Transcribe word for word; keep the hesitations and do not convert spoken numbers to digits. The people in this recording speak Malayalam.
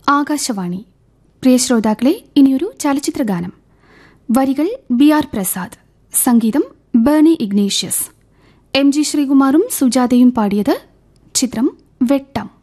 ആകാശവാണി. പ്രിയ ശ്രോതാക്കളെ, ഇനിയൊരു ചലച്ചിത്ര ഗാനം. വരികൾ ബി ആർ പ്രസാദ്, സംഗീതം ബേണി ഇഗ്നേഷ്യസ്. എം ജി ശ്രീകുമാറും സുജാതയും പാടിയത്. ചിത്രം വെട്ടം.